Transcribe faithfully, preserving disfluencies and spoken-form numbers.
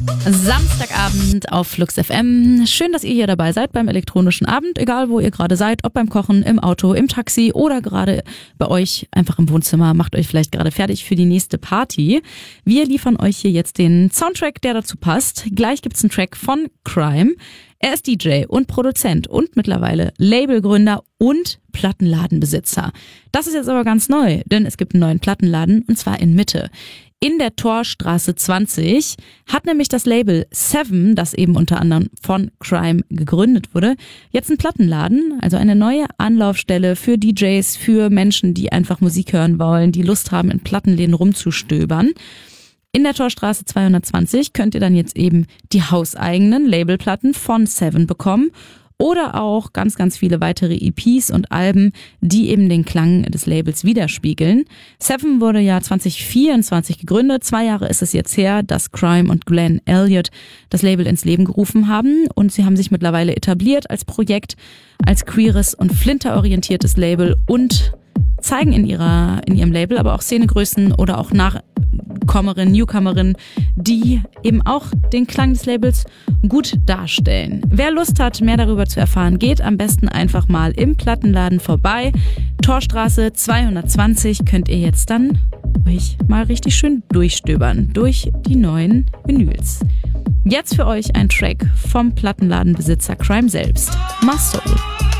Samstagabend auf Flux F M. Schön, dass ihr hier dabei seid beim elektronischen Abend, egal wo ihr gerade seid, ob beim Kochen, im Auto, im Taxi oder gerade bei euch einfach im Wohnzimmer. Macht euch vielleicht gerade fertig für die nächste Party. Wir liefern euch hier jetzt den Soundtrack, der dazu passt. Gleich gibt's einen Track von Crime. Er ist D J und Produzent und mittlerweile Labelgründer und Plattenladenbesitzer. Das ist jetzt aber ganz neu, denn es gibt einen neuen Plattenladen und zwar in Mitte. In der Torstraße zwanzig hat nämlich das Label Seven, das eben unter anderem von Crime gegründet wurde, jetzt einen Plattenladen, also eine neue Anlaufstelle für D Js, für Menschen, die einfach Musik hören wollen, die Lust haben, in Plattenläden rumzustöbern. In der Torstraße zweihundertzwanzig könnt ihr dann jetzt eben die hauseigenen Labelplatten von Seven bekommen oder auch ganz, ganz viele weitere E Ps und Alben, die eben den Klang des Labels widerspiegeln. Seven wurde ja zwanzig vierundzwanzig gegründet. Zwei Jahre ist es jetzt her, dass Crime und Glenn Elliott das Label ins Leben gerufen haben und sie haben sich mittlerweile etabliert als Projekt, als queeres und flinterorientiertes Label und zeigen in ihrer in ihrem Label aber auch Szenegrößen oder auch Nachkommerinnen, Newcomerinnen, die eben auch den Klang des Labels gut darstellen. Wer Lust hat, mehr darüber zu erfahren, geht am besten einfach mal im Plattenladen vorbei. Torstraße zweihundertzwanzig könnt ihr jetzt dann euch mal richtig schön durchstöbern durch die neuen Vinyls. Jetzt für euch ein Track vom Plattenladenbesitzer Crime selbst, My Soul.